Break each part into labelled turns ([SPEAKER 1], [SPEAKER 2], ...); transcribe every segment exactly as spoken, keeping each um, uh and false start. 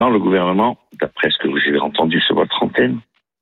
[SPEAKER 1] Non, le gouvernement, d'après ce que j'ai entendu sur votre antenne,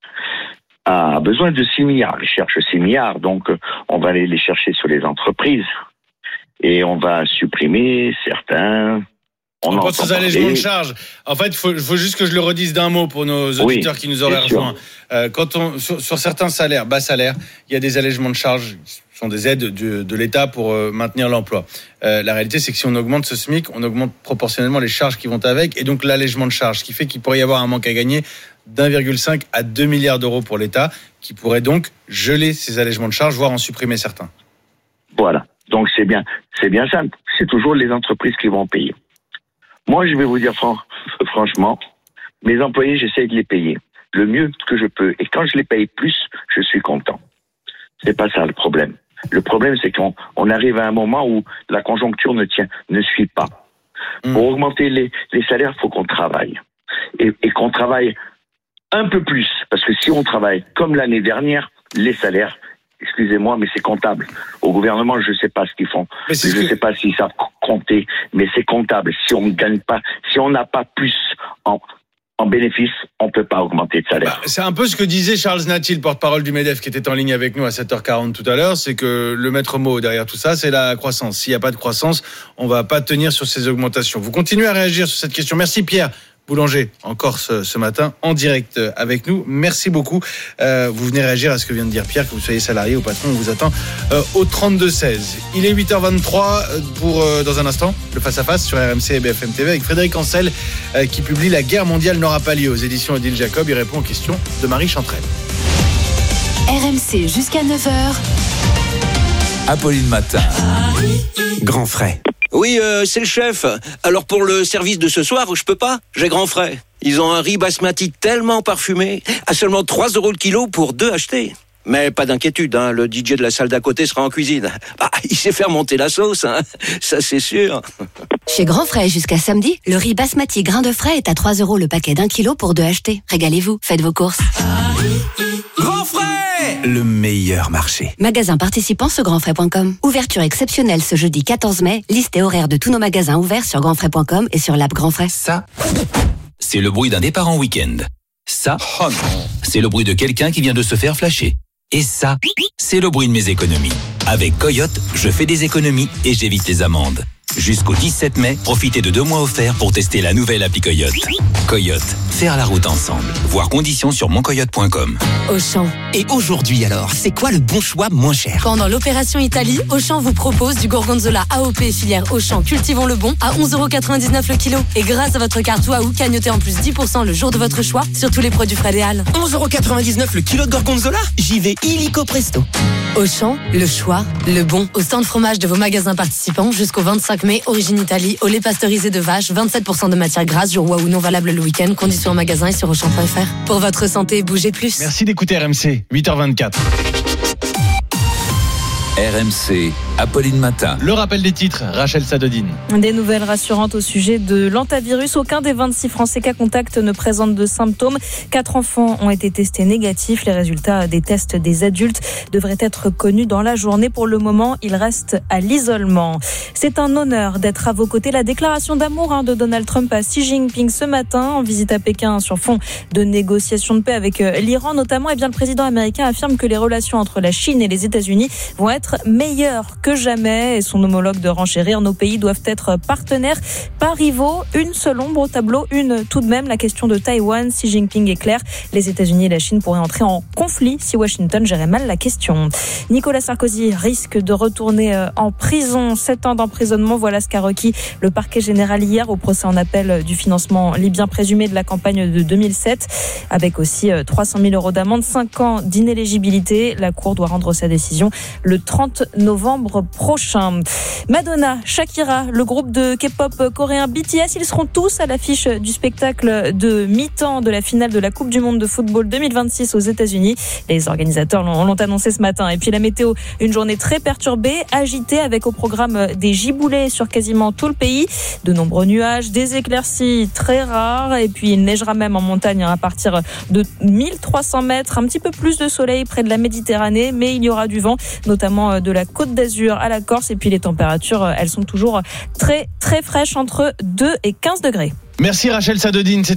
[SPEAKER 1] a besoin de six milliards. Il cherche six milliards, donc on va aller les chercher sur les entreprises et on va supprimer certains.
[SPEAKER 2] On, on pense aux allègements de charges. En fait, il faut, faut juste que je le redise d'un mot pour nos auditeurs oui, qui nous auraient rejoints. Euh, quand on, sur, sur certains salaires, bas salaires, il y a des allègements de charges. Ce sont des aides de, de l'État pour euh, maintenir l'emploi. Euh, la réalité, c'est que si on augmente ce SMIC, on augmente proportionnellement les charges qui vont avec, et donc l'allègement de charges, ce qui fait qu'il pourrait y avoir un manque à gagner d'un virgule cinq à deux milliards d'euros pour l'État, qui pourrait donc geler ces allègements de charges, voire en supprimer certains.
[SPEAKER 1] Voilà. Donc c'est bien, c'est bien simple. C'est toujours les entreprises qui vont payer. Moi, je vais vous dire fran- franchement, mes employés, j'essaie de les payer le mieux que je peux. Et quand je les paye plus, je suis content. C'est pas ça le problème. Le problème, c'est qu'on on arrive à un moment où la conjoncture ne tient, ne suit pas. Mmh. Pour augmenter les, les salaires, il faut qu'on travaille. Et, et qu'on travaille un peu plus. Parce que si on travaille comme l'année dernière, les salaires, excusez-moi, mais c'est comptable. Au gouvernement, je ne sais pas ce qu'ils font. Je ne que... sais pas s'ils savent compter, mais c'est comptable. Si on ne gagne pas, si on n'a pas plus en, en bénéfice, on ne peut pas augmenter de salaire.
[SPEAKER 2] Bah, c'est un peu ce que disait Charles Naty, le porte-parole du MEDEF, qui était en ligne avec nous à sept heures quarante tout à l'heure. C'est que le maître mot derrière tout ça, c'est la croissance. S'il n'y a pas de croissance, on ne va pas tenir sur ces augmentations. Vous continuez à réagir sur cette question. Merci Pierre Boulanger, en Corse ce matin, en direct avec nous. Merci beaucoup. Euh, vous venez réagir à ce que vient de dire Pierre, que vous soyez salarié ou patron, on vous attend euh, au trente-deux seize. Il est huit heures vingt-trois pour, euh, dans un instant, le face-à-face sur R M C et B F M T V avec Frédéric Ancel euh, qui publie La guerre mondiale n'aura pas lieu aux éditions Odile Jacob. Il répond aux questions de Marie Chantrel.
[SPEAKER 3] R M C jusqu'à neuf heures.
[SPEAKER 4] Apolline Matin. Grand frais.
[SPEAKER 5] Oui, euh, c'est le chef. Alors pour le service de ce soir, je peux pas. J'ai grand frais. Ils ont un riz basmati tellement parfumé, à seulement trois euros le kilo pour deux achetés. Mais pas d'inquiétude, hein, le D J de la salle d'à côté sera en cuisine. Bah, il sait faire monter la sauce, hein, ça c'est sûr.
[SPEAKER 3] Chez Grand Frais, jusqu'à samedi, le riz basmati grain de frais est à trois euros le paquet d'un kilo pour deux achetés. Régalez-vous, faites vos courses.
[SPEAKER 4] Grand Frais, le meilleur marché.
[SPEAKER 3] Magasin participant sur grand frais point com. Ouverture exceptionnelle ce jeudi quatorze mai. Liste et horaire de tous nos magasins ouverts sur grand frais point com et sur l'app Grand Frais.
[SPEAKER 4] Ça, c'est le bruit d'un départ en week-end. Ça, oh non, c'est le bruit de quelqu'un qui vient de se faire flasher. Et ça, c'est le bruit de mes économies. Avec Coyote, je fais des économies et j'évite les amendes. Jusqu'au dix-sept mai, profitez de deux mois offerts pour tester la nouvelle appli Coyote. Coyote, faire la route ensemble. Voir conditions sur mon coyote point com.
[SPEAKER 6] Auchan.
[SPEAKER 7] Et aujourd'hui alors, c'est quoi le bon choix moins cher ?
[SPEAKER 6] Pendant l'opération Italie, Auchan vous propose du gorgonzola A O P filière Auchan Cultivons le Bon à onze euros quatre-vingt-dix-neuf le kilo. Et grâce à votre carte Waouh, cagnotez en plus dix pour cent le jour de votre choix sur tous les produits frais des Halles.
[SPEAKER 7] onze euros quatre-vingt-dix-neuf le kilo de gorgonzola ? J'y vais illico presto.
[SPEAKER 6] Auchan, le choix, le bon. Au stand fromage de vos magasins participants jusqu'au vingt-cinq mai, origine Italie, au lait pasteurisé de vache, vingt-sept pour cent de matière grasse, jour Waouh non valable le week-end, conditions en magasin et sur auchan point f r. Pour votre santé, bougez plus.
[SPEAKER 2] Merci d'écouter R M C, huit heures vingt-quatre.
[SPEAKER 4] R M C, Apolline Matin.
[SPEAKER 2] Le rappel des titres, Rachel Sadodine.
[SPEAKER 8] Des nouvelles rassurantes au sujet de l'antavirus. Aucun des vingt-six Français cas contact ne présente de symptômes. Quatre enfants ont été testés négatifs. Les résultats des tests des adultes devraient être connus dans la journée. Pour le moment, ils restent à l'isolement. C'est un honneur d'être à vos côtés. La déclaration d'amour hein, de Donald Trump à Xi Jinping ce matin en visite à Pékin sur fond de négociations de paix avec l'Iran notamment. Eh bien, le président américain affirme que les relations entre la Chine et les États-Unis vont être meilleur que jamais et son homologue de renchérir. Nos pays doivent être partenaires, pas rivaux. Une seule ombre au tableau, une tout de même, la question de Taïwan. Xi Jinping est clair, les États-Unis et la Chine pourraient entrer en conflit si Washington gérait mal la question. Nicolas Sarkozy risque de retourner en prison. Sept ans d'emprisonnement, voilà ce qu'a requis le parquet général hier au procès en appel du financement libyen présumé de la campagne de deux mille sept, avec aussi trois cent mille euros d'amende, cinq ans d'inéligibilité. La Cour doit rendre sa décision le trente novembre prochain. Madonna, Shakira, le groupe de K-pop coréen B T S, ils seront tous à l'affiche du spectacle de mi-temps de la finale de la Coupe du Monde de football deux mille vingt-six aux États-Unis. Les organisateurs l'ont, l'ont annoncé ce matin. Et puis la météo, une journée très perturbée, agitée avec au programme des giboulées sur quasiment tout le pays. De nombreux nuages, des éclaircies très rares et puis il neigera même en montagne à partir de mille trois cents mètres. Un petit peu plus de soleil près de la Méditerranée, mais il y aura du vent, notamment de la Côte d'Azur à la Corse. Et puis les températures, elles sont toujours très très fraîches, entre deux et quinze degrés.
[SPEAKER 2] Merci Rachel Sadodine.